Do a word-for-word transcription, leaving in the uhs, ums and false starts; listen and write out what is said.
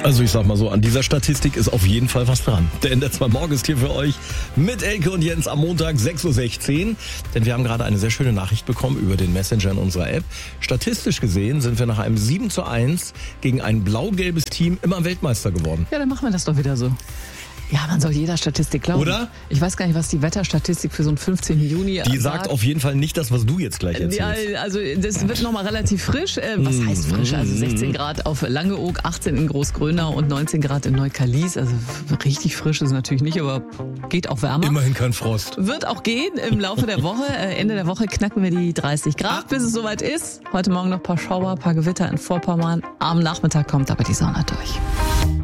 Also ich sag mal so, an dieser Statistik ist auf jeden Fall was dran. Denn der zwei Morgen ist hier für euch mit Elke und Jens am Montag sechs Uhr sechzehn. Denn wir haben gerade eine sehr schöne Nachricht bekommen über den Messenger in unserer App. Statistisch gesehen sind wir nach einem sieben zu eins gegen ein blau-gelbes Team immer Weltmeister geworden. Ja, dann machen wir das doch wieder so. Ja, man soll jeder Statistik glauben. Oder? Ich weiß gar nicht, was die Wetterstatistik für so einen fünfzehnten Juni Die sagt auf jeden Fall nicht das, was du jetzt gleich erzählst. Ja, also das wird nochmal relativ frisch. Äh, was mm, heißt frisch? Also sechzehn Grad auf Langeoog, achtzehn in Großgrönau und neunzehn Grad in Neukallies. Also richtig frisch ist es natürlich nicht, aber geht auch wärmer. Immerhin kein Frost. Wird auch gehen im Laufe der Woche. Äh, Ende der Woche knacken wir die dreißig Grad, bis es soweit ist. Heute Morgen noch ein paar Schauer, ein paar Gewitter in Vorpommern. Am Nachmittag kommt aber die Sonne durch.